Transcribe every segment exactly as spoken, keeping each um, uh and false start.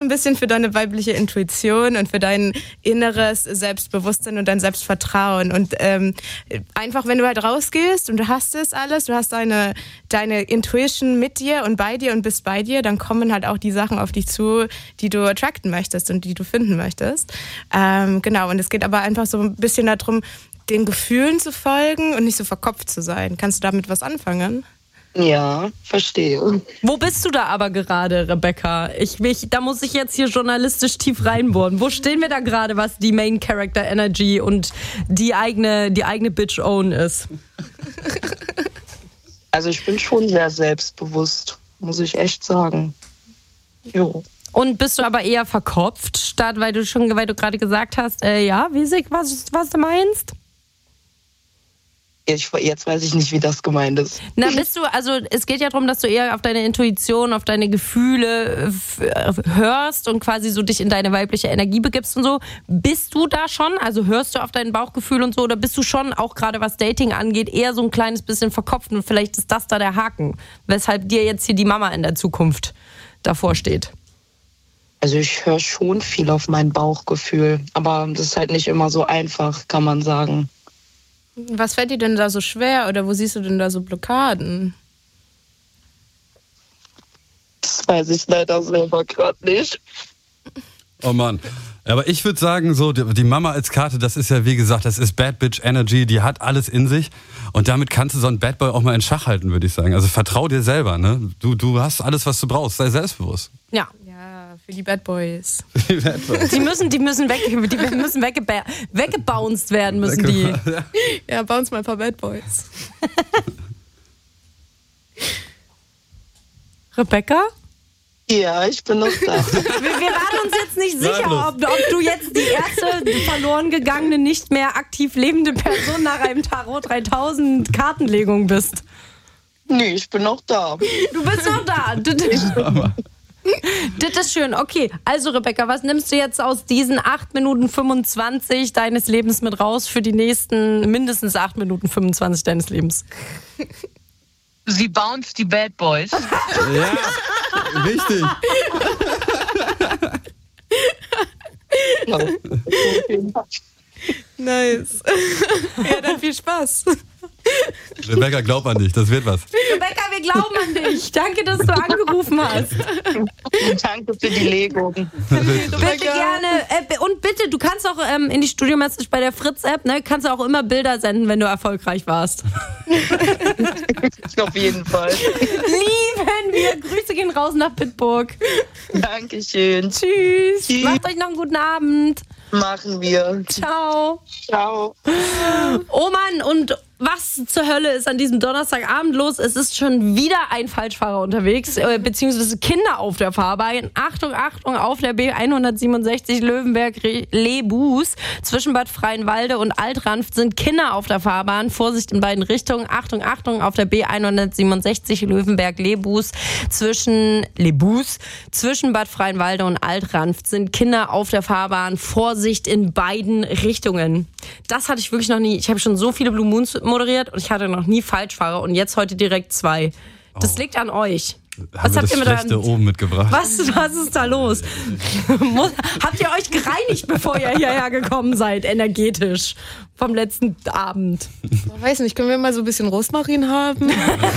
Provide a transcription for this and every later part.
ein bisschen für deine weibliche Intuition und für dein inneres Selbstbewusstsein und dein Selbstvertrauen. Und ähm, einfach, wenn du halt rausgehst und du hast das alles, du hast deine, deine Intuition mit dir und bei dir und bist bei dir, dann kommen halt auch die Sachen auf dich zu, die du attracten möchtest und die du finden möchtest. Ähm, genau, und es geht aber einfach so ein bisschen darum, den Gefühlen zu folgen und nicht so verkopft zu sein. Kannst du damit was anfangen? Ja, verstehe. Wo bist du da aber gerade, Rebecca? Ich, mich, da muss ich jetzt hier journalistisch tief reinbohren. Wo stehen wir da gerade, was die Main Character Energy und die eigene, die eigene Bitch Own ist? Also ich bin schon sehr selbstbewusst, muss ich echt sagen. Jo. Und bist du aber eher verkopft, statt weil du schon, weil du gerade gesagt hast, äh, ja, Wiesig, was, was du meinst? Ich, jetzt weiß ich nicht, wie das gemeint ist. Na, bist du, also es geht ja darum, dass du eher auf deine Intuition, auf deine Gefühle f- hörst und quasi so dich in deine weibliche Energie begibst und so. Bist du da schon? Also hörst du auf dein Bauchgefühl und so? Oder bist du schon auch gerade was Dating angeht, eher so ein kleines bisschen verkopft und vielleicht ist das da der Haken, weshalb dir jetzt hier die Mama in der Zukunft davor steht? Also ich höre schon viel auf mein Bauchgefühl, aber das ist halt nicht immer so einfach, kann man sagen. Was fällt dir denn da so schwer oder wo siehst du denn da so Blockaden? Das weiß ich leider selber gerade nicht. Oh Mann. Aber ich würde sagen, so die Mama als Karte, das ist ja wie gesagt, das ist Bad Bitch Energy, die hat alles in sich und damit kannst du so einen Bad Boy auch mal in Schach halten, würde ich sagen. Also vertrau dir selber, ne? Du, du hast alles, was du brauchst, sei selbstbewusst. Ja. Ja, für die Bad Boys. Die Bad Boys. Die müssen, die müssen, weg, die müssen weggeba- weggebounced werden, müssen die. Ja, bei uns mal ein paar Bad Boys. Rebecca? Ja, ich bin noch da. Wir, wir waren uns jetzt nicht sicher, ob, ob du jetzt die erste verloren gegangene, nicht mehr aktiv lebende Person nach einem Tarot dreitausend Kartenlegung bist. Nee, ich bin noch da. Du bist noch da. Das ist schön. Okay, also Rebecca, was nimmst du jetzt aus diesen acht Minuten fünfundzwanzig deines Lebens mit raus für die nächsten mindestens acht Minuten fünfundzwanzig deines Lebens? Sie bounced die Bad Boys. Ja, richtig. Nice. Ja, dann viel Spaß. Rebecca, glaub an dich, das wird was. Rebecca, wir glauben an dich. Danke, dass du angerufen hast. Danke für die Legung. Bitte gerne. Äh, und bitte, du kannst auch ähm, in die Studio-Message bei der Fritz-App, ne, kannst du auch immer Bilder senden, wenn du erfolgreich warst. Auf jeden Fall. Lieben wir. Grüße gehen raus nach Bitburg. Dankeschön. Tschüss. Tschüss. Macht euch noch einen guten Abend. Machen wir. Ciao. Ciao. Oh Mann, und was zur Hölle ist an diesem Donnerstagabend los? Es ist schon wieder ein Falschfahrer unterwegs, äh, beziehungsweise Kinder auf der Fahrbahn. Achtung, Achtung, auf der B hundertsiebenundsechzig Löwenberg-Lebus zwischen Bad Freienwalde und Altranft sind Kinder auf der Fahrbahn. Vorsicht in beiden Richtungen. Achtung, Achtung, auf der B hundertsiebenundsechzig Löwenberg-Lebus zwischen Lebus zwischen Bad Freienwalde und Altranft sind Kinder auf der Fahrbahn. Vorsicht in beiden Richtungen. Das hatte ich wirklich noch nie. Ich habe schon so viele Blue Moons moderiert und ich hatte noch nie Falschfahrer und jetzt heute direkt zwei. Das Oh. liegt an euch. Haben Was wir habt das ihr mit Schlechte eurem- oben mitgebracht? Was, was ist da los? Muss- Habt ihr euch gereinigt, bevor ihr hierher gekommen seid, energetisch, vom letzten Abend? Ich weiß nicht, können wir mal so ein bisschen Rosmarin haben?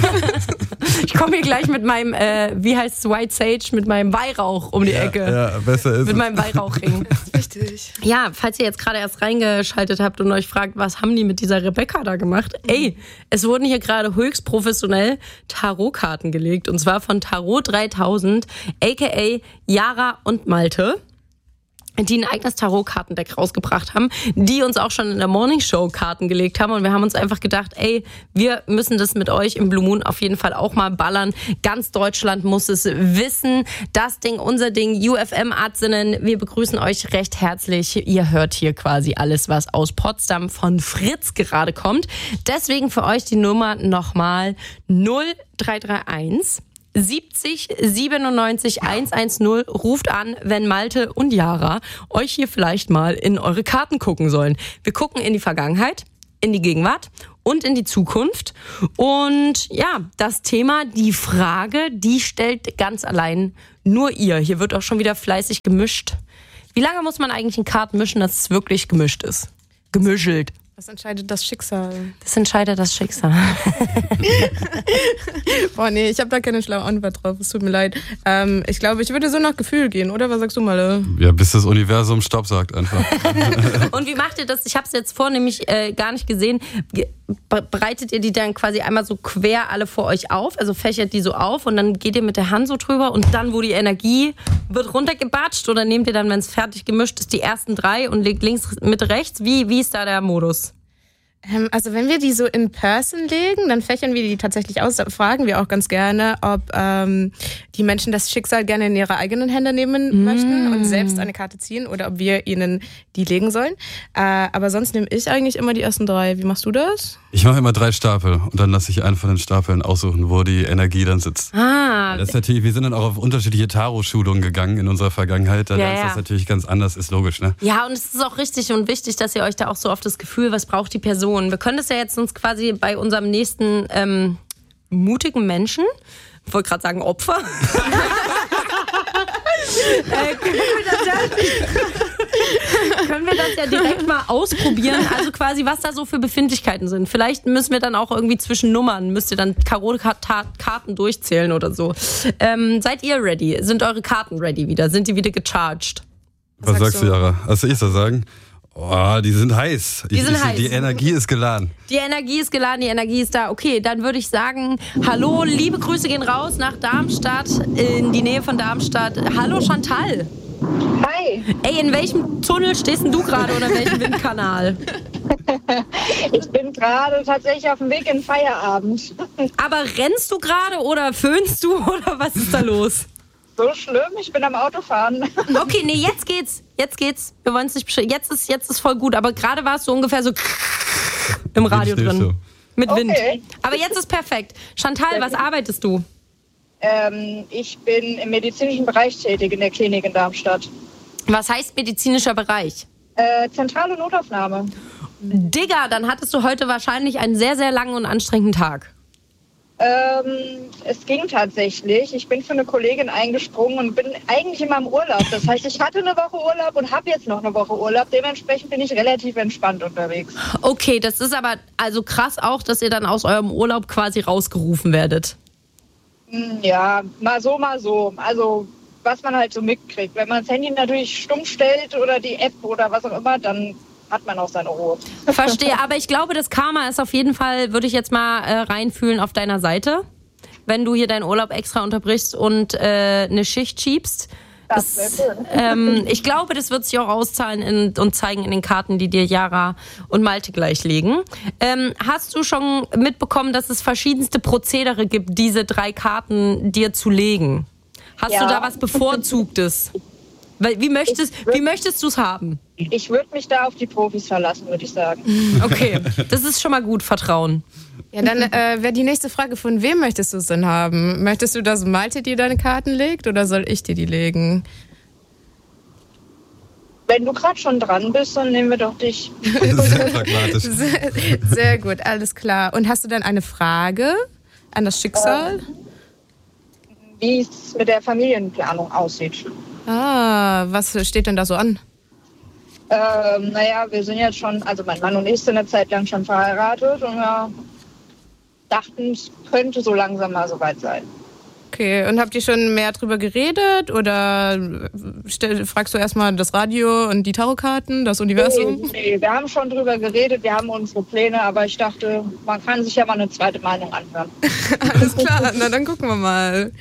Ich komme hier gleich mit meinem, äh, wie heißt es, White Sage, mit meinem Weihrauch um die Ecke. Ja, besser ist Mit es. meinem Weihrauchring. Richtig. Ja, falls ihr jetzt gerade erst reingeschaltet habt und euch fragt, was haben die mit dieser Rebecca da gemacht? Ey, es wurden hier gerade höchst professionell Tarotkarten gelegt. Und zwar von Tarot dreitausend, aka Yara und Malte, die ein eigenes Tarotkartendeck rausgebracht haben, die uns auch schon in der Morningshow Karten gelegt haben und wir haben uns einfach gedacht, ey, wir müssen das mit euch im Blue Moon auf jeden Fall auch mal ballern. Ganz Deutschland muss es wissen. Das Ding, unser Ding, U F M-Artinnen, wir begrüßen euch recht herzlich. Ihr hört hier quasi alles, was aus Potsdam von Fritz gerade kommt. Deswegen für euch die Nummer nochmal null drei drei eins siebzig siebenundneunzig hundertzehn. Ruft an, wenn Malte und Yara euch hier vielleicht mal in eure Karten gucken sollen. Wir gucken in die Vergangenheit, in die Gegenwart und in die Zukunft. Und ja, das Thema, die Frage, die stellt ganz allein Nur ihr. Hier wird auch schon wieder fleißig gemischt. Wie lange muss man eigentlich ein Karten mischen, dass es wirklich gemischt ist? Gemischelt. Was entscheidet das Schicksal? Das entscheidet das Schicksal. Boah, nee, ich habe da keine schlaue Antwort drauf. Es tut mir leid. Ähm, ich glaube, ich würde so nach Gefühl gehen, oder? Was sagst du, Malle? Ja, bis das Universum Stopp sagt einfach. Und wie macht ihr das? Ich habe es jetzt vor nämlich äh, gar nicht gesehen. Bereitet ihr die dann quasi einmal so quer alle vor euch auf? Also fächert die so auf und dann geht ihr mit der Hand so drüber und dann, wo die Energie wird runtergebatscht, oder nehmt ihr dann, wenn es fertig gemischt ist, die ersten drei und legt links mit rechts? Wie, wie ist da der Modus? Ähm, also wenn wir die so in Person legen, dann fächern wir die tatsächlich aus. Da fragen wir auch ganz gerne, ob ähm, die Menschen das Schicksal gerne in ihre eigenen Hände nehmen mm. möchten und selbst eine Karte ziehen oder ob wir ihnen die legen sollen. Äh, aber sonst nehme ich eigentlich immer die ersten drei. Wie machst du das? Ich mache immer drei Stapel und dann lasse ich einen von den Stapeln aussuchen, wo die Energie dann sitzt. Ah. Das ist natürlich, wir sind dann auch auf unterschiedliche Tarot-Schulungen gegangen in unserer Vergangenheit. Da ja, ist ja. das natürlich ganz anders, ist logisch, ne? Ja, und es ist auch richtig und wichtig, dass ihr euch da auch so auf das Gefühl, was braucht die Person. Wir können das ja jetzt uns quasi bei unserem nächsten ähm, mutigen Menschen, ich wollte gerade sagen Opfer, äh, können, wir das ja, können wir das ja direkt mal ausprobieren, also quasi was da so für Befindlichkeiten sind. Vielleicht müssen wir dann auch irgendwie zwischen Nummern, müsst ihr dann Tarot-Karten durchzählen oder so. Ähm, seid ihr ready? Sind eure Karten ready wieder? Sind die wieder gecharged? Was, was sagst du, Jara? Also ich soll sagen? Oh, die sind heiß. Die sind ich, heiß. Die Energie ist geladen. Die Energie ist geladen, die Energie ist da. Okay, dann würde ich sagen, hallo, liebe Grüße gehen raus nach Darmstadt, in die Nähe von Darmstadt. Hallo Chantal. Hi. Ey, in welchem Tunnel stehst denn du gerade oder in welchem Windkanal? Ich bin gerade tatsächlich auf dem Weg in Feierabend. Aber rennst du gerade oder föhnst du oder was ist da los? So schlimm, ich bin am Autofahren. Okay, nee, jetzt geht's. Jetzt geht's. Wir wollen es nicht beschreiben. Jetzt ist, jetzt ist voll gut. Aber gerade war es so ungefähr so im Radio drin. So. Mit Wind. Okay. Aber jetzt ist perfekt. Chantal, was arbeitest du? Ähm, ich bin im medizinischen Bereich tätig in der Klinik in Darmstadt. Was heißt medizinischer Bereich? Äh, zentrale Notaufnahme. Digga, dann hattest du heute wahrscheinlich einen sehr, sehr langen und anstrengenden Tag. Ähm, es ging tatsächlich. Ich bin für eine Kollegin eingesprungen und bin eigentlich immer im Urlaub. Das heißt, ich hatte eine Woche Urlaub und habe jetzt noch eine Woche Urlaub. Dementsprechend bin ich relativ entspannt unterwegs. Okay, das ist aber also krass auch, dass ihr dann aus eurem Urlaub quasi rausgerufen werdet. Ja, mal so, mal so. Also, was man halt so mitkriegt. Wenn man das Handy natürlich stumm stellt oder die App oder was auch immer, dann hat man auch seine Ruhe. Verstehe, aber ich glaube, das Karma ist auf jeden Fall, würde ich jetzt mal äh, reinfühlen, auf deiner Seite. Wenn du hier deinen Urlaub extra unterbrichst und äh, eine Schicht schiebst. Das Das, wäre schön. ähm, ich glaube, das wird sich auch auszahlen in, und zeigen in den Karten, die dir Jara und Malte gleich legen. Ähm, hast du schon mitbekommen, dass es verschiedenste Prozedere gibt, diese drei Karten dir zu legen? Hast Ja. du da was Bevorzugtes? Weil, wie möchtest, wie möchtest du es haben? Ich würde mich da auf die Profis verlassen, würde ich sagen. Okay, das ist schon mal gut, Vertrauen. Ja, dann äh, wäre die nächste Frage, von wem möchtest du es denn haben? Möchtest du, dass Malte dir deine Karten legt oder soll ich dir die legen? Wenn du gerade schon dran bist, dann nehmen wir doch dich. Sehr pragmatisch. Sehr, sehr gut, alles klar. Und hast du dann eine Frage an das Schicksal? Wie es mit der Familienplanung aussieht. Ah, was steht denn da so an? Ähm, naja, wir sind jetzt schon, also mein Mann und ich sind eine Zeit lang schon verheiratet und wir dachten, es könnte so langsam mal soweit sein. Okay, und habt ihr schon mehr drüber geredet oder stell, fragst du erstmal das Radio und die Tarotkarten, das Universum? Nee, nee, wir haben schon drüber geredet, wir haben unsere Pläne, aber ich dachte, man kann sich ja mal eine zweite Meinung anhören. Alles klar, na dann gucken wir mal.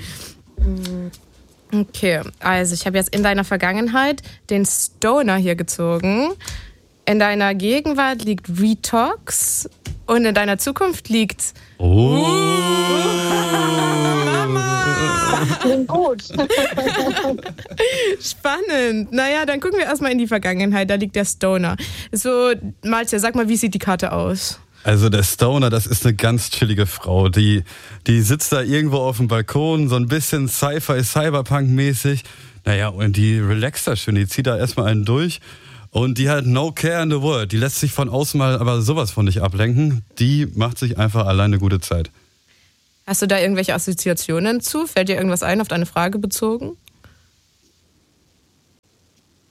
Okay, also ich habe jetzt in deiner Vergangenheit den Stoner hier gezogen. In deiner Gegenwart liegt Retox und in deiner Zukunft liegt... Oh. Klingt gut. Spannend. Naja, dann gucken wir erstmal in die Vergangenheit. Da liegt der Stoner. So, Malte, sag mal, wie sieht die Karte aus? Also der Stoner, das ist eine ganz chillige Frau. Die, die sitzt da irgendwo auf dem Balkon, so ein bisschen Sci-Fi, Cyberpunk-mäßig. Naja, und die relaxt da schön, die zieht da erstmal einen durch. Und die hat no care in the world. Die lässt sich von außen mal aber sowas von nicht ablenken. Die macht sich einfach alleine eine gute Zeit. Hast du da irgendwelche Assoziationen zu? Fällt dir irgendwas ein, auf deine Frage bezogen?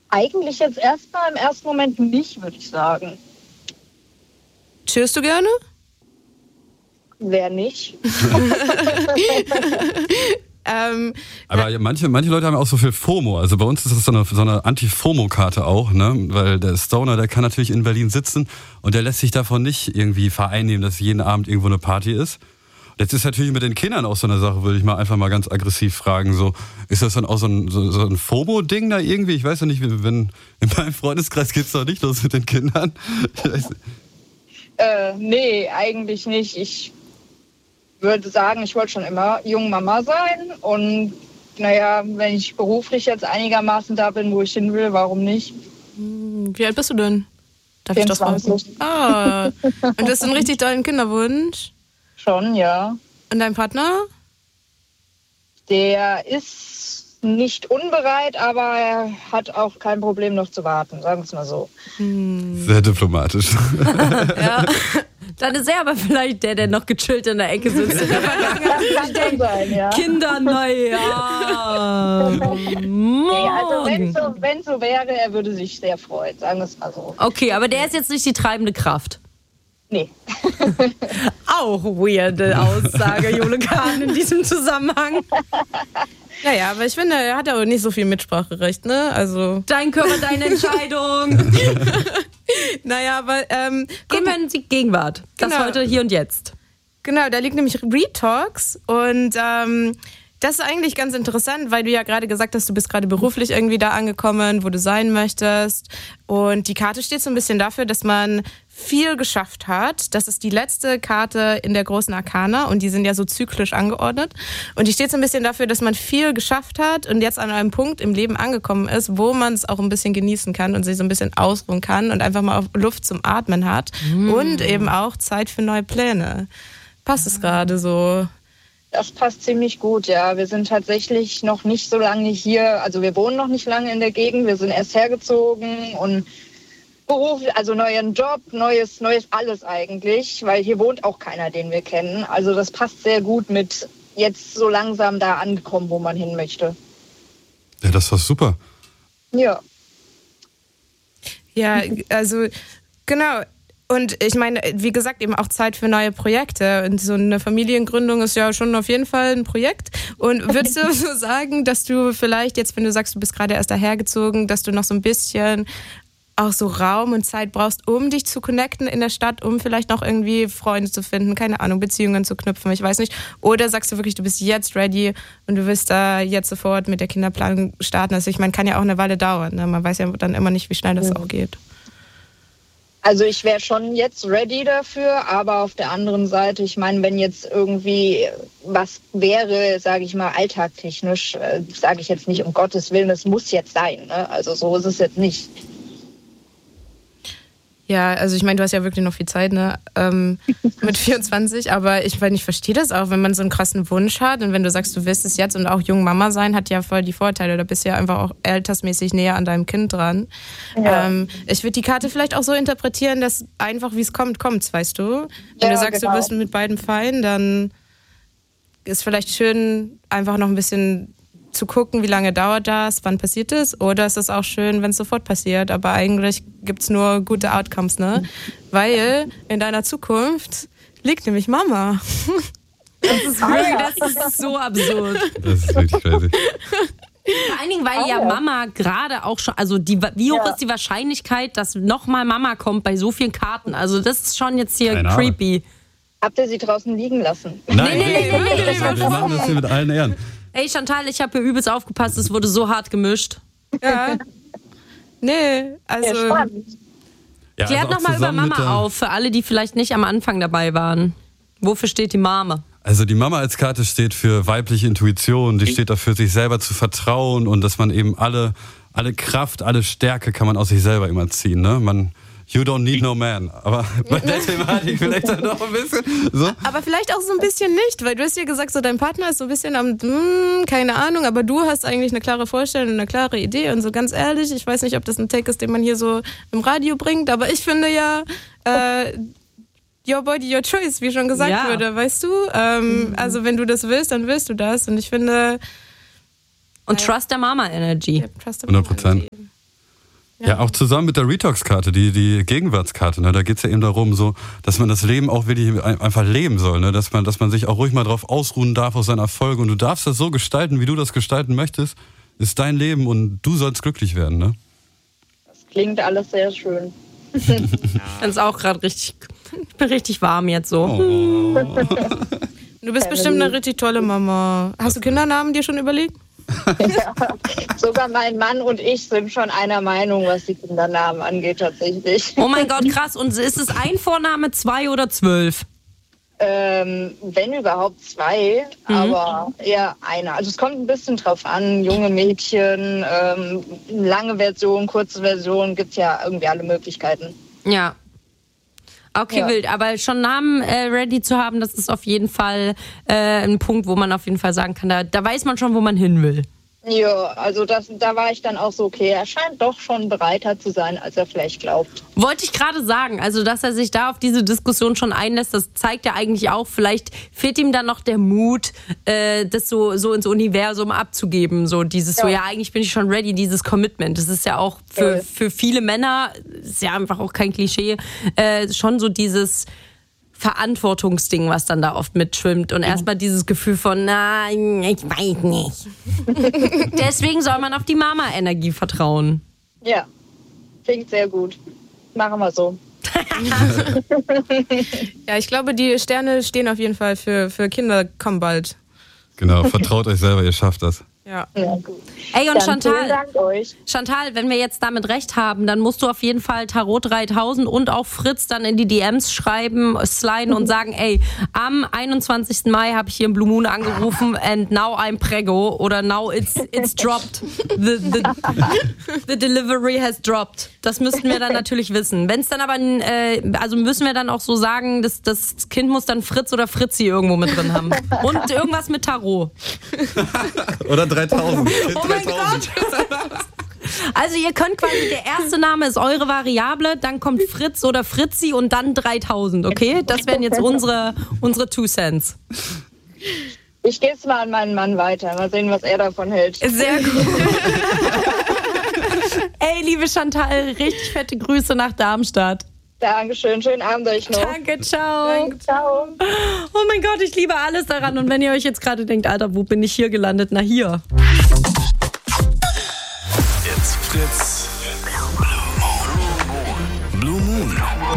Eigentlich jetzt erstmal im ersten Moment nicht, würde ich sagen. Chillst du gerne? Wer nicht? ähm, Aber manche, manche Leute haben auch so viel FOMO. Also bei uns ist das so eine, so eine Anti-FOMO-Karte auch, ne? Weil der Stoner, der kann natürlich in Berlin sitzen und der lässt sich davon nicht irgendwie vereinnehmen, dass jeden Abend irgendwo eine Party ist. Jetzt ist natürlich mit den Kindern auch so eine Sache, würde ich mal einfach mal ganz aggressiv fragen. So, ist das dann auch so ein, so, so ein FOMO-Ding da irgendwie? Ich weiß ja nicht, wenn in meinem Freundeskreis geht's doch nicht los mit den Kindern. Ich weiß nicht. Äh, nee, eigentlich nicht. Ich würde sagen, ich wollte schon immer Jungmama sein. Und naja, wenn ich beruflich jetzt einigermaßen da bin, wo ich hin will, warum nicht? Wie alt bist du denn? Darf vierundzwanzig. ich das fragen? Ah, und das ist ein richtig tollen Kinderwunsch? Schon, ja. Und dein Partner? Der ist nicht unbereit, aber er hat auch kein Problem noch zu warten, sagen wir es mal so. Sehr diplomatisch. Ja. Dann ist er aber vielleicht der, der noch gechillt in der Ecke sitzt. Das kann schon sein, ja. Kinder, naja. Nee, also wenn so, wenn so wäre, er würde sich sehr freuen, sagen wir es mal so. Okay, aber der ist jetzt nicht die treibende Kraft. Nee. Auch weirde Aussage, Jule Kahn, in diesem Zusammenhang. Naja, aber ich finde, er hat ja auch nicht so viel Mitspracherecht, ne? Also. Dein Körper, deine Entscheidung. Naja, aber ähm, Gehen wir in die Gegenwart. Das Genau. heute, hier und jetzt. genau, da liegt nämlich Read Talks und ähm, das ist eigentlich ganz interessant, weil du ja gerade gesagt hast, du bist gerade beruflich irgendwie da angekommen, wo du sein möchtest. Und die Karte steht so ein bisschen dafür, dass man viel geschafft hat. Das ist die letzte Karte in der großen Arkana und die sind ja so zyklisch angeordnet. Und die steht so ein bisschen dafür, dass man viel geschafft hat und jetzt an einem Punkt im Leben angekommen ist, wo man es auch ein bisschen genießen kann und sich so ein bisschen ausruhen kann und einfach mal Luft zum Atmen hat. Mm. Und eben auch Zeit für neue Pläne. Passt es gerade so? Das passt ziemlich gut, ja. Wir sind tatsächlich noch nicht so lange hier, also wir wohnen noch nicht lange in der Gegend, wir sind erst hergezogen und Beruf, also neuen Job, neues, neues alles eigentlich, weil hier wohnt auch keiner, den wir kennen. Also das passt sehr gut mit jetzt so langsam da angekommen, wo man hin möchte. Ja, das war super. Ja. Ja, also genau. Und ich meine, wie gesagt, eben auch Zeit für neue Projekte. Und so eine Familiengründung ist ja schon auf jeden Fall ein Projekt. Und würdest du so sagen, dass du vielleicht jetzt, wenn du sagst, du bist gerade erst dahergezogen, dass du noch so ein bisschen auch so Raum und Zeit brauchst, um dich zu connecten in der Stadt, um vielleicht noch irgendwie Freunde zu finden, keine Ahnung, Beziehungen zu knüpfen, ich weiß nicht. Oder sagst du wirklich, du bist jetzt ready und du willst da jetzt sofort mit der Kinderplanung starten? Also ich meine, kann ja auch eine Weile dauern. Ne? Man weiß ja dann immer nicht, wie schnell das auch geht. Also ich wäre schon jetzt ready dafür, aber auf der anderen Seite, ich meine, wenn jetzt irgendwie was wäre, sage ich mal, alltagtechnisch, äh, sage ich jetzt nicht, um Gottes Willen, es muss jetzt sein. Ne? Also so ist es jetzt nicht. Ja, also ich meine, du hast ja wirklich noch viel Zeit, ne? Ähm, mit vierundzwanzig, aber ich meine, ich verstehe das auch, wenn man so einen krassen Wunsch hat und wenn du sagst, du willst es jetzt und auch jung Mama sein, hat ja voll die Vorteile. Da bist du ja einfach auch altersmäßig näher an deinem Kind dran. Ja. Ähm, ich würde die Karte vielleicht auch so interpretieren, dass einfach wie es kommt, kommt's, weißt du? Wenn Ja, du sagst, genau. du bist mit beiden fein, dann ist vielleicht schön, einfach noch ein bisschen zu gucken, wie lange dauert das, wann passiert es, oder ist es auch schön, wenn es sofort passiert, aber eigentlich gibt es nur gute Outcomes, ne? Weil in deiner Zukunft liegt nämlich Mama. Das ist wirklich, das ist so absurd. Das ist richtig crazy. Vor allen Dingen, weil ja Mama gerade auch schon, also die, wie hoch Ja. ist die Wahrscheinlichkeit, dass nochmal Mama kommt bei so vielen Karten? Also das ist schon jetzt hier Keine creepy. Habt ihr sie draußen liegen lassen? Nein, nee, nee, nee, nee, nee, wir machen das hier mit allen Ehren. Ey Chantal, ich habe hier übelst aufgepasst, es wurde so hart gemischt. Ja. Nee, also. Ja, spannend. Ja, Klär also auch nochmal über zusammen mit Mama der- auf, für alle, die vielleicht nicht am Anfang dabei waren. Wofür steht die Mama? Also die Mama als Karte steht für weibliche Intuition, die steht dafür, sich selber zu vertrauen und dass man eben alle, alle Kraft, alle Stärke kann man aus sich selber immer ziehen. Ne? Man, you don't need no man. Aber bei der Thematik vielleicht dann noch ein bisschen so. Aber vielleicht auch so ein bisschen nicht, weil du hast ja gesagt, so dein Partner ist so ein bisschen am, hm, keine Ahnung, aber du hast eigentlich eine klare Vorstellung, eine klare Idee und so ganz ehrlich, ich weiß nicht, ob das ein Take ist, den man hier so im Radio bringt, aber ich finde ja, äh, your body, your choice, wie schon gesagt Ja. wurde, weißt du? Ähm, also wenn du das willst, dann willst du das und ich finde... Und Trust der Mama Energy. Ja, trust the hundert Prozent. Mama. Ja, ja auch zusammen mit der Retox-Karte, die, die Gegenwartskarte, ne? Da geht's ja eben darum, so, dass man das Leben auch wirklich einfach leben soll, ne? Dass man, dass man sich auch ruhig mal drauf ausruhen darf aus seinen Erfolgen und du darfst das so gestalten, wie du das gestalten möchtest, ist dein Leben und du sollst glücklich werden, ne? Das klingt alles sehr schön. Ich finde es auch gerade richtig, ich bin richtig warm jetzt so. Oh. Du bist bestimmt eine richtig tolle Mama. Hast du Kindernamen dir schon überlegt? Ja, sogar mein Mann und ich sind schon einer Meinung, was die Kindernamen angeht, tatsächlich. Oh mein Gott, krass. Und ist es ein Vorname, zwei oder zwölf? Ähm, wenn überhaupt zwei, mhm. aber eher einer. Also es kommt ein bisschen drauf an, junge Mädchen, ähm, lange Version, kurze Version, gibt's ja irgendwie alle Möglichkeiten. Ja. Okay, ja. Wild. Aber schon Namen äh, ready zu haben, das ist auf jeden Fall äh, ein Punkt, wo man auf jeden Fall sagen kann, da, da weiß man schon, wo man hin will. Ja, also das, da war ich dann auch so, okay, er scheint doch schon bereiter zu sein, als er vielleicht glaubt. Wollte ich gerade sagen, also dass er sich da auf diese Diskussion schon einlässt, das zeigt ja eigentlich auch, vielleicht fehlt ihm dann noch der Mut, äh, das so, so ins Universum abzugeben, so dieses, ja. so ja, eigentlich bin ich schon ready, dieses Commitment. Das ist ja auch für, ja. für viele Männer, ist ja einfach auch kein Klischee, äh, schon so dieses Verantwortungsding, was dann da oft mitschwimmt und erstmal dieses Gefühl von, nein, ich weiß nicht. Deswegen soll man auf die Mama-Energie vertrauen. Ja, klingt sehr gut. Machen wir so. Ja, ich glaube, die Sterne stehen auf jeden Fall für, für Kinder, kommen bald. Genau, vertraut euch selber, ihr schafft das. Ja. Ja, gut. Ey, und dann Chantal, vielen Dank euch. Chantal, wenn wir jetzt damit recht haben, dann musst du auf jeden Fall Tarot dreitausend und auch Fritz dann in die D Ms schreiben, sliden und sagen, ey, am einundzwanzigsten Mai habe ich hier im Blue Moon angerufen and now I'm preggo oder now it's it's dropped. The, the, the delivery has dropped. Das müssten wir dann natürlich wissen. Wenn es dann aber, äh, also müssen wir dann auch so sagen, dass das Kind muss dann Fritz oder Fritzi irgendwo mit drin haben. Und irgendwas mit Tarot. Oder dreitausend. Oh mein Gott! Also ihr könnt quasi, der erste Name ist eure Variable, dann kommt Fritz oder Fritzi und dann dreitausend, okay? Das wären jetzt unsere, unsere Two Cents. Ich gebe es mal an meinen Mann weiter. Mal sehen, was er davon hält. Sehr gut. Ey, liebe Chantal, richtig fette Grüße nach Darmstadt. Dankeschön, schönen Abend euch noch. Danke, ciao. Danke, ciao. Oh mein Gott, ich liebe alles daran. Und wenn ihr euch jetzt gerade denkt, Alter, wo bin ich hier gelandet? Na, hier. Jetzt Fritz. Blue Moon.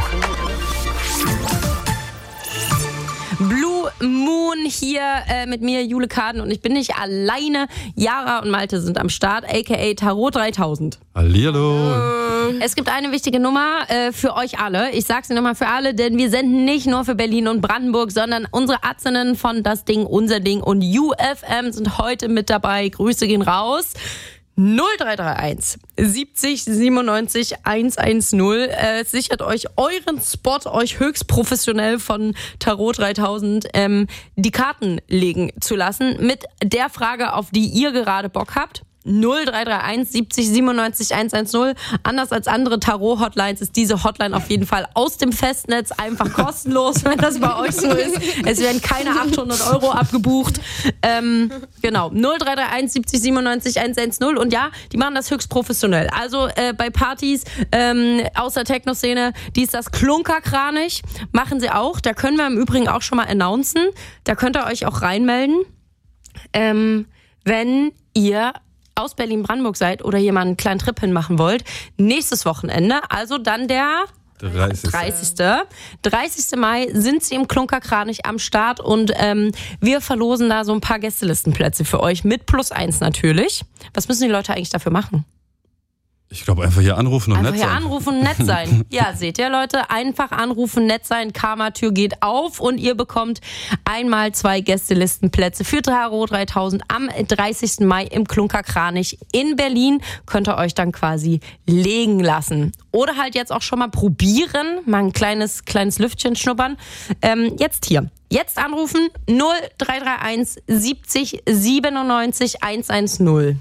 Blue Moon hier äh, mit mir, Jule Kaden, und ich bin nicht alleine. Yara und Malte sind am Start, aka Tarot dreitausend. Hallihallo. Es gibt eine wichtige Nummer äh, für euch alle. Ich sage sie nochmal für alle, denn wir senden nicht nur für Berlin und Brandenburg, sondern unsere Atzinnen von Das Ding, Unser Ding und U F M sind heute mit dabei. Grüße gehen raus. null drei drei eins siebzig siebenundneunzig hundertzehn. Äh, sichert euch euren Spot, euch höchst professionell von Tarot dreitausend ähm, die Karten legen zu lassen mit der Frage, auf die ihr gerade Bock habt. null drei drei eins siebzig siebenundneunzig hundertzehn. Anders als andere Tarot-Hotlines ist diese Hotline auf jeden Fall aus dem Festnetz einfach kostenlos, wenn das bei euch so ist. Es werden keine achthundert Euro abgebucht. Ähm, genau, null drei drei eins siebzig siebenundneunzig hundertzehn. Und ja, die machen das höchst professionell. Also äh, bei Partys ähm, aus der Techno-Szene, die ist das klunkerkranig, machen sie auch. Da können wir im Übrigen auch schon mal announcen. Da könnt ihr euch auch reinmelden. Ähm, wenn ihr aus Berlin-Brandenburg seid oder hier mal einen kleinen Trip hinmachen wollt, nächstes Wochenende, also dann der dreißigste dreißigste Mai sind sie im Klunkerkranich am Start und ähm, wir verlosen da so ein paar Gästelistenplätze für euch mit plus eins natürlich. Was müssen die Leute eigentlich dafür machen? Ich glaube, einfach hier anrufen und einfach nett sein. Einfach hier anrufen und nett sein. Ja, seht ihr, Leute, einfach anrufen, nett sein, Karma-Tür geht auf und ihr bekommt einmal zwei Gästelistenplätze für Tarot dreitausend am dreißigsten Mai im Klunkerkranich in Berlin. Könnt ihr euch dann quasi legen lassen. Oder halt jetzt auch schon mal probieren, mal ein kleines, kleines Lüftchen schnuppern. Ähm, jetzt hier. Jetzt anrufen null drei drei eins siebzig siebenundneunzig hundertzehn.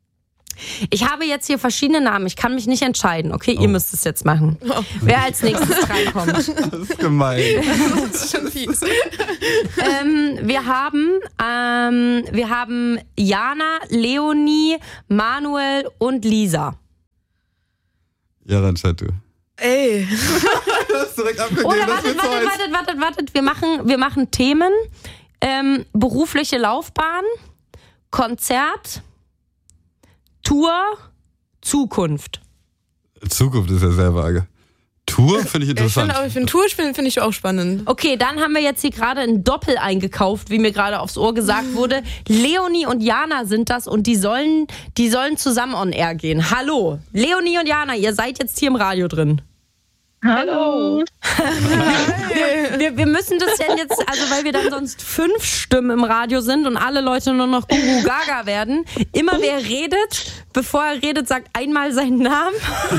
Ich habe jetzt hier verschiedene Namen. Ich kann mich nicht entscheiden. Okay, oh. Ihr müsst es jetzt machen. Oh. Wer als nächstes reinkommt. Das ist gemein. Das ist schon fies. ähm, wir haben, ähm, wir haben Jana, Leonie, Manuel und Lisa. Yaran Shatu. Ey. Du hast direkt abgegeben. Oder wartet, wartet, wartet, wartet, wartet. Wir machen, wir machen Themen. Ähm, berufliche Laufbahn, Konzert, Tour, Zukunft. Zukunft ist ja sehr vage. Tour finde ich Ich interessant. finde, für ein Tour finde find ich auch spannend. Okay, dann haben wir jetzt hier gerade ein Doppel eingekauft, wie mir gerade aufs Ohr gesagt wurde. Leonie und Jana sind das und die sollen, die sollen zusammen on air gehen. Hallo, Leonie und Jana, ihr seid jetzt hier im Radio drin. Hallo. Wir, wir, wir müssen das ja jetzt, also weil wir dann sonst fünf Stimmen im Radio sind und alle Leute nur noch Gugu Gaga werden. Immer wer redet, bevor er redet, sagt einmal seinen Namen.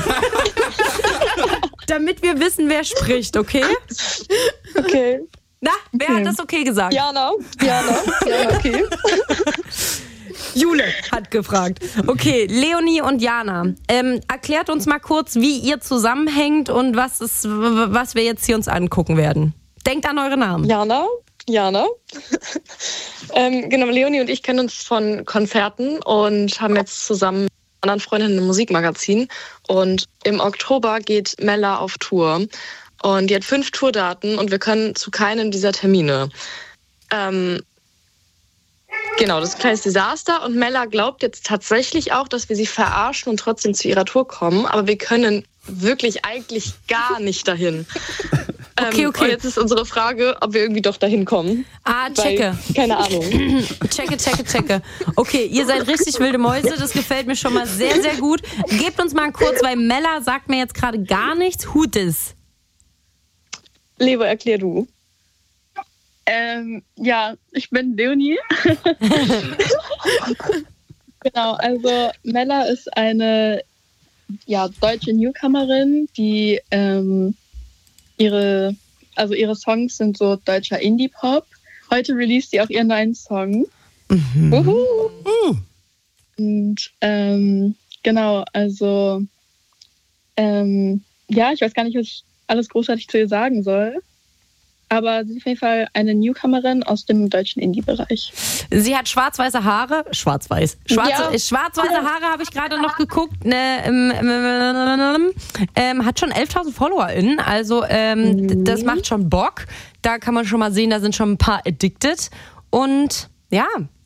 Damit wir wissen, wer spricht, okay? Okay. Na, wer Okay. hat das okay gesagt? Jana. Jana. Jana, okay. Jule hat gefragt. Okay, Leonie und Jana, ähm, erklärt uns mal kurz, wie ihr zusammenhängt und was, ist, was wir jetzt hier uns angucken werden. Denkt an eure Namen. Jana. Jana. ähm, genau, Leonie und ich kennen uns von Konzerten und haben jetzt zusammen mit anderen Freundinnen ein Musikmagazin. Und im Oktober geht Mella auf Tour. Und die hat fünf Tourdaten und wir können zu keinem dieser Termine. Ähm, Genau, das ist ein kleines Desaster und Mella glaubt jetzt tatsächlich auch, dass wir sie verarschen und trotzdem zu ihrer Tour kommen, aber wir können wirklich eigentlich gar nicht dahin. Okay, okay. Und jetzt ist unsere Frage, ob wir irgendwie doch dahin kommen. Ah, checke. Weil, keine Ahnung. Checke, checke, checke. Okay, ihr seid richtig wilde Mäuse, das gefällt mir schon mal sehr, sehr gut. Gebt uns mal kurz, weil Mella sagt mir jetzt gerade gar nichts. Who this? Leo, erklär du. Ähm, ja, ich bin Leonie. Genau, also Mella ist eine ja, deutsche Newcomerin, die ähm, ihre, also ihre Songs sind so deutscher Indie-Pop. Heute released sie auch ihren neuen Song. Mhm. Uhu. Uh. Und ähm, genau, also ähm, ja, ich weiß gar nicht, was ich alles großartig zu ihr sagen soll. Aber sie ist auf jeden Fall eine Newcomerin aus dem deutschen Indie-Bereich. Sie hat schwarz-weiße Haare. Schwarz-weiß. Schwarz, Ja. Schwarz-weiße Haare habe ich gerade noch geguckt. Ne, ähm, ähm, ähm, hat schon elftausend FollowerInnen. Also ähm, Mhm. das macht schon Bock. Da kann man schon mal sehen, da sind schon ein paar addicted. Und ja.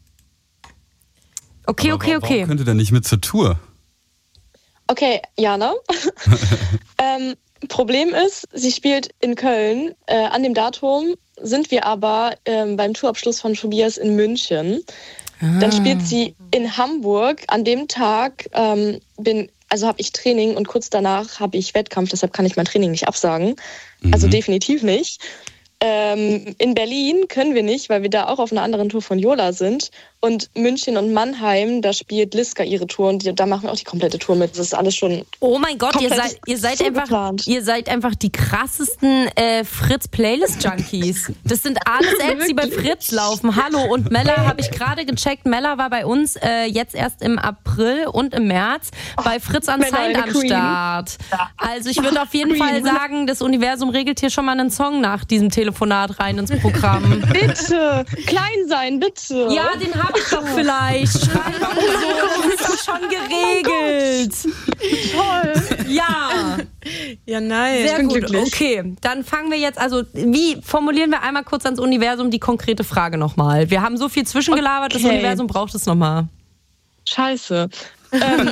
Okay, Aber okay, warum- okay. Warum könnt ihr denn nicht mit zur Tour? Okay, Jana. ähm, Problem ist, sie spielt in Köln. Äh, an dem Datum sind wir aber ähm, beim Tourabschluss von Tobias in München. Dann spielt sie in Hamburg. An dem Tag ähm, bin, also habe ich Training und kurz danach habe ich Wettkampf. Deshalb kann ich mein Training nicht absagen. Also Mhm. definitiv nicht. Ähm, in Berlin können wir nicht, weil wir da auch auf einer anderen Tour von Yola sind. Und München und Mannheim, da spielt Liska ihre Tour und die, da machen wir auch die komplette Tour mit. Das ist alles schon. Oh mein Gott, ihr komplett seid, ihr seid so einfach, geplant. ihr seid einfach die krassesten äh, Fritz-Playlist-Junkies. Das sind alles Acts, die bei Fritz laufen. Hallo, und Mella habe ich gerade gecheckt. Mella war bei uns äh, jetzt erst im April und im März bei Fritz Mella, Unsigned eine am Queen. Start. Also ich würde auf jeden Fall sagen, das Universum regelt hier schon mal einen Song nach diesem Telefonat rein ins Programm. Bitte! Klein sein, bitte! Ja, den habe ich doch vielleicht. Schreiben so, das ist doch schon geregelt. Toll! Ja. Ja, nice. Sehr bin gut, glücklich. okay. Dann fangen wir jetzt, also wie formulieren wir einmal kurz ans Universum die konkrete Frage nochmal? Wir haben so viel zwischengelabert, das Okay. Universum braucht es nochmal. Scheiße. Ähm,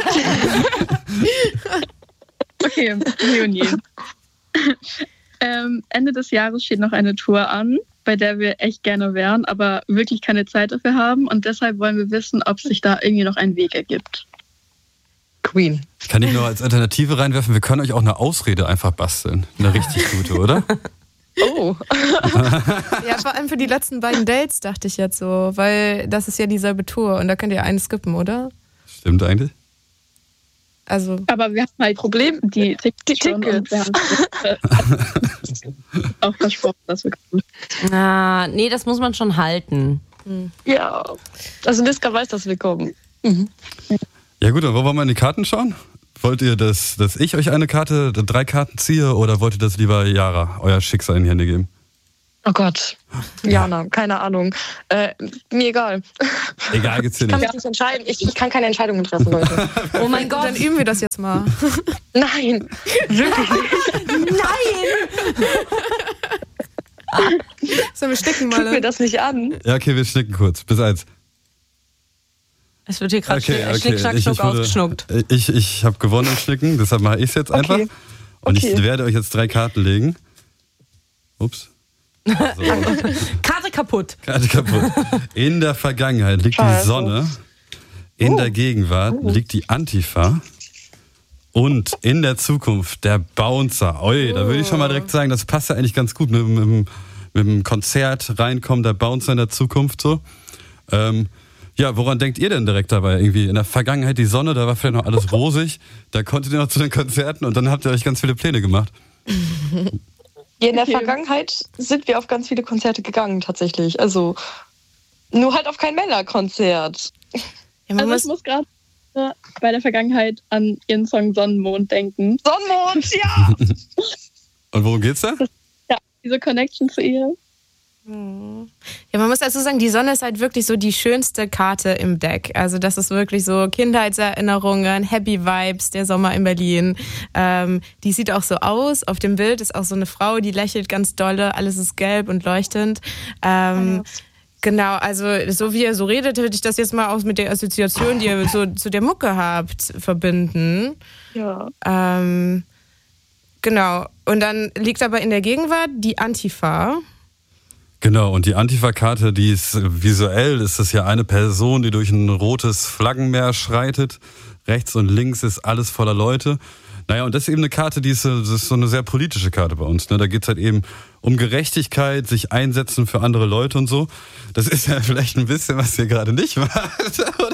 Okay, Leonie. ähm, Ende des Jahres steht noch eine Tour an, bei der wir echt gerne wären, aber wirklich keine Zeit dafür haben. Und deshalb wollen wir wissen, ob sich da irgendwie noch ein Weg ergibt. Queen. Kann ich noch als Alternative reinwerfen? Wir können euch auch eine Ausrede einfach basteln. Eine richtig gute, oder? Oh. Ja, vor allem für die letzten beiden Dates dachte ich jetzt so, weil das ist ja dieselbe Tour und da könnt ihr einen skippen, oder? Stimmt eigentlich? Also, Aber wir haben halt Problem, die Tickets, die schon und Tickets. wir haben auch versprochen, dass wir kommen. Ah, nee, das muss man schon halten. Ja. Also Liska weiß, dass wir kommen. Mhm. Ja gut, dann wollen wir mal in die Karten schauen? Wollt ihr, dass, dass ich euch eine Karte, drei Karten ziehe oder wollt ihr das lieber Yara, euer Schicksal in die Hände geben? Oh Gott. Jana, keine Ahnung. Äh, mir egal. Egal, geht's dir Ich kann nicht. mich nicht entscheiden. Ich, ich kann keine Entscheidungen treffen, Leute. Oh mein Gott. Dann üben wir das jetzt mal. Nein, wirklich nicht. Sollen wir sticken, Tut mir mal? das nicht an. Ja, okay, wir schnicken kurz. Bis eins. Es wird hier gerade Okay, okay, okay. Schnick, Schnack, Ich, Schnuck ich, würde- ausgeschnuckt. ich, ich habe gewonnen im Schnicken, deshalb mache ich es jetzt einfach. Okay. Und Okay. ich werde euch jetzt drei Karten legen. Ups. So, Karte kaputt. Karte kaputt. In der Vergangenheit liegt die Scheiße. Sonne. In Oh. der Gegenwart liegt die Antifa. Und in der Zukunft der Bouncer. Oi, da würde ich schon mal direkt sagen, das passt ja eigentlich ganz gut mit, mit, mit, mit dem Konzert reinkommen, der Bouncer in der Zukunft so. Ähm, ja, woran denkt ihr denn direkt dabei? Irgendwie in der Vergangenheit die Sonne, da war vielleicht noch alles rosig, da konntet ihr noch zu den Konzerten und dann habt ihr euch ganz viele Pläne gemacht. Ja, in der Okay. Vergangenheit sind wir auf ganz viele Konzerte gegangen, tatsächlich. Also, nur halt auf kein Männerkonzert. Ja, man Also muss, ich muss gerade bei der Vergangenheit an ihren Song Sonnenmond denken. Sonnenmond, ja! Und worum geht's da? Ja, diese Connection zu ihr. ja, man muss dazu sagen, die Sonne ist halt wirklich so die schönste Karte im Deck. Also das ist wirklich so Kindheitserinnerungen, Happy Vibes, der Sommer in Berlin. Ähm, die sieht auch so aus. Auf dem Bild ist auch so eine Frau, die lächelt ganz dolle. Alles ist gelb und leuchtend. Ähm, Genau, also so wie ihr so redet, würde ich das jetzt mal auch mit der Assoziation, die ihr so zu der Mucke habt, verbinden. Ja. Ähm, genau, und dann liegt aber in der Gegenwart die Antifa. Genau, und die Antifa-Karte, die ist visuell, ist das ja eine Person, die durch ein rotes Flaggenmeer schreitet. Rechts und links ist alles voller Leute. Naja, und das ist eben eine Karte, die ist, so- das ist so eine sehr politische Karte bei uns. Ne? Da geht's halt eben um Gerechtigkeit, sich einsetzen für andere Leute und so. Das ist ja vielleicht ein bisschen, was ihr gerade nicht macht, oder?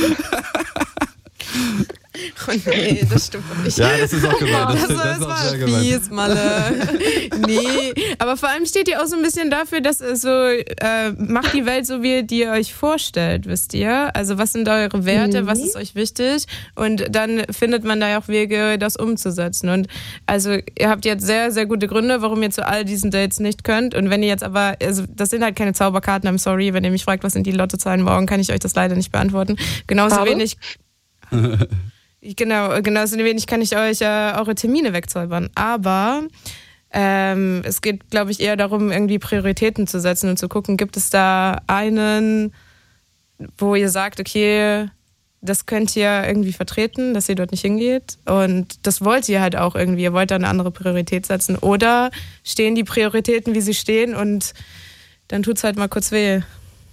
Oh nee, das stimmt doch nicht. Ja, das ist auch gemein. Das, Das, das, das ist auch war sehr gemein. fies, Malle. Nee, aber vor allem steht ihr auch so ein bisschen dafür, dass es so, äh, macht die Welt so, wie ihr euch vorstellt, wisst ihr? Also was sind eure Werte, was ist euch wichtig? Und dann findet man da ja auch Wege, das umzusetzen. Und also ihr habt jetzt sehr, sehr gute Gründe, warum ihr zu all diesen Dates nicht könnt. Und wenn ihr jetzt aber, also das sind halt keine Zauberkarten, I'm sorry, wenn ihr mich fragt, was sind die Lottozahlen morgen, kann ich euch das leider nicht beantworten. Genauso Schade. wenig... Genau, genauso wenig kann ich euch äh, eure Termine wegzaubern. Aber ähm, es geht, glaube ich, eher darum, irgendwie Prioritäten zu setzen und zu gucken, gibt es da einen, wo ihr sagt, okay, das könnt ihr irgendwie vertreten, dass ihr dort nicht hingeht. Und das wollt ihr halt auch irgendwie. Ihr wollt da eine andere Priorität setzen. Oder stehen die Prioritäten, wie sie stehen, und dann tut's halt mal kurz weh.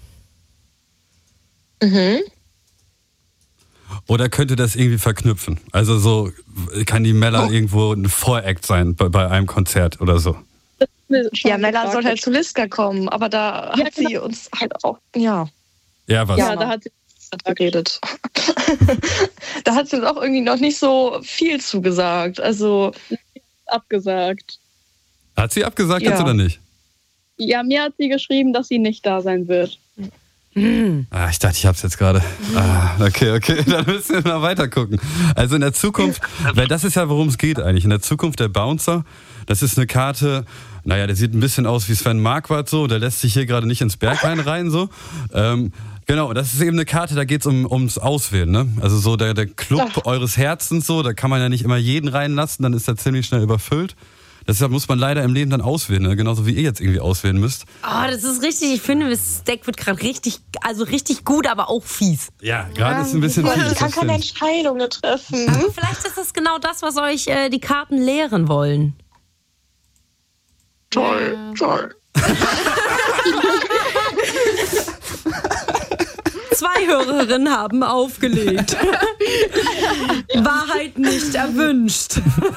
Mhm. Oder könnt ihr das irgendwie verknüpfen? Also so kann die Mella Oh. irgendwo ein Voract sein bei, bei einem Konzert oder so. Ja, Mella soll halt zu Liska kommen, aber da Ja, hat sie uns halt auch, ja, Ja, was? Ja, da hat sie geredet. Da hat sie uns auch irgendwie noch nicht so viel zugesagt. Also, abgesagt. Hat sie abgesagt Ja. jetzt oder nicht? Ja, mir hat sie geschrieben, dass sie nicht da sein wird. Ah, ich dachte, ich hab's jetzt gerade. Ah, okay, okay, dann müssen wir mal weiter gucken. Also in der Zukunft, weil das ist ja, worum es geht eigentlich. In der Zukunft der Bouncer, das ist eine Karte, naja, der sieht ein bisschen aus wie Sven Marquardt so, der lässt sich hier gerade nicht ins Berghain rein so. Ähm, genau, das ist eben eine Karte, da geht's um, ums Auswählen, ne? Also so der, der Club Ach. eures Herzens so, da kann man ja nicht immer jeden reinlassen, dann ist er ziemlich schnell überfüllt. Deshalb muss man leider im Leben dann auswählen, ne? Genauso wie ihr jetzt irgendwie auswählen müsst. Oh, das ist richtig, ich finde, das Deck wird gerade richtig, also richtig gut, aber auch fies. Ja, gerade ist ein bisschen ich viel. kann keine Entscheidungen treffen. Aber vielleicht ist das genau das, was euch äh, die Karten lehren wollen. Toll, toll. Zwei Hörerinnen haben aufgelegt. Wahrheit nicht erwünscht.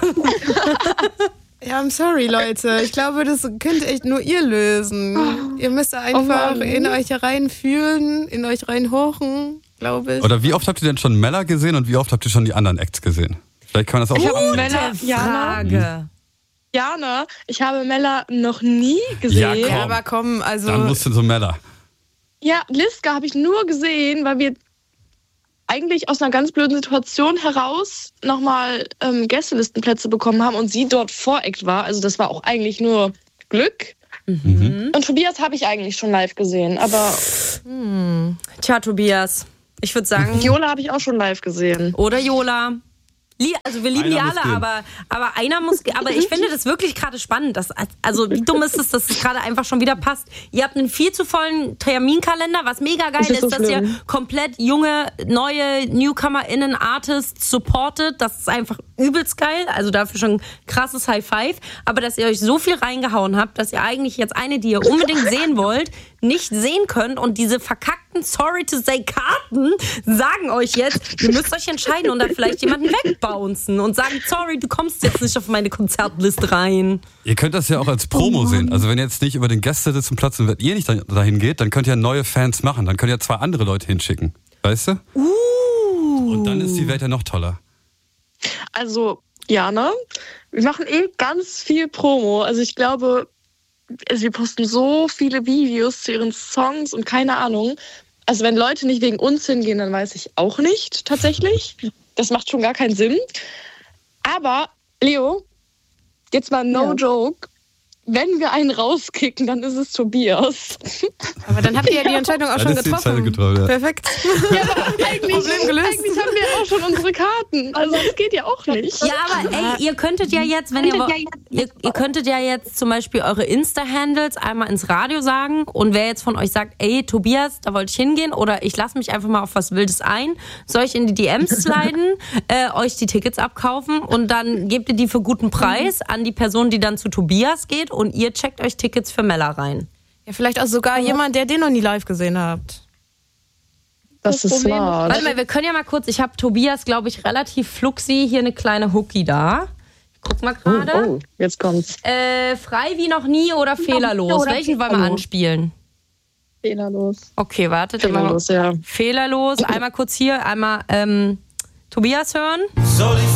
Ja, I'm sorry, Leute. Ich glaube, das könnt echt nur ihr lösen. Ihr müsst da einfach Mann. in euch reinfühlen, in euch reinhochen, glaube ich. Oder wie oft habt ihr denn schon Mella gesehen und wie oft habt ihr schon die anderen Acts gesehen? Vielleicht kann man das auch Ich so habe absehen. Mella, Jana, Frage. Jana, ich habe Mella noch nie gesehen. Ja, komm. Ja, aber komm, also. Dann musst du so Mella. Ja, Liska habe ich nur gesehen, weil wir eigentlich aus einer ganz blöden Situation heraus nochmal ähm, Gästelistenplätze bekommen haben und sie dort Voreact war. Also das war auch eigentlich nur Glück. Mhm. Und Tobias habe ich eigentlich schon live gesehen, aber Hm. Tja, Tobias, ich würde sagen... Jola habe ich auch schon live gesehen. Oder Jola. Lie- Also wir lieben Einer die muss alle, gehen. aber, aber einer muss ge- aber ich finde das wirklich gerade spannend. Dass, also wie dumm ist es, dass es gerade einfach schon wieder passt. Ihr habt einen viel zu vollen Terminkalender, was mega geil Das ist, ist so dass ihr schlimm. komplett junge, neue NewcomerInnen, Artists supportet. Das ist einfach übelst geil. Also dafür schon ein krasses High Five. Aber dass ihr euch so viel reingehauen habt, dass ihr eigentlich jetzt eine, die ihr unbedingt sehen wollt, nicht sehen könnt und diese verkackten Sorry to say Karten sagen euch jetzt, ihr müsst euch entscheiden und dann vielleicht jemanden wegbouncen und sagen, sorry, du kommst jetzt nicht auf meine Konzertliste rein. Ihr könnt das ja auch als Promo sehen. Also wenn ihr jetzt nicht über den Gästesitzplatz und wenn ihr nicht dahin geht, dann könnt ihr neue Fans machen. Dann könnt ihr zwei andere Leute hinschicken. Weißt du? Uh. Und dann ist die Welt ja noch toller. Also, Jana, wir machen eh ganz viel Promo. Also ich glaube, also wir posten so viele Videos zu ihren Songs und keine Ahnung. Also wenn Leute nicht wegen uns hingehen, dann weiß ich auch nicht tatsächlich. Das macht schon gar keinen Sinn. Aber, Leo, jetzt mal no Ja. joke. Wenn wir einen rauskicken, dann ist es Tobias. Aber dann habt ihr ja die Entscheidung auch Dann schon ist die Entscheidung getroffen. getroffen, ja. Perfekt. Ja, aber eigentlich, Problem gelöst. eigentlich haben wir auch schon unsere Karten. Also das geht ja auch nicht. Ja, aber ey, ihr könntet ja jetzt, wenn ihr, wo- ihr, ihr könntet ja jetzt zum Beispiel eure Insta-Handles einmal ins Radio sagen und wer jetzt von euch sagt, ey, Tobias, da wollte ich hingehen oder ich lasse mich einfach mal auf was Wildes ein, soll ich in die D Ms sliden, äh, euch die Tickets abkaufen und dann gebt ihr die für guten Preis an die Person, die dann zu Tobias geht und ihr checkt euch Tickets für Mella rein. Ja, vielleicht auch sogar jemand, der den noch nie live gesehen habt. Das Das ist Problem ist- smart. Warte mal, wir können ja mal kurz, ich habe Tobias, glaube ich, relativ fluxi hier eine kleine Hookie da. Ich guck mal gerade. Oh, oh, jetzt kommt's. Äh, frei wie noch nie oder fehlerlos? Welchen wollen wir anspielen? Fehlerlos. Okay, wartet. immer mal. Fehlerlos, ja. Fehlerlos. Einmal kurz hier, einmal ähm, Tobias hören.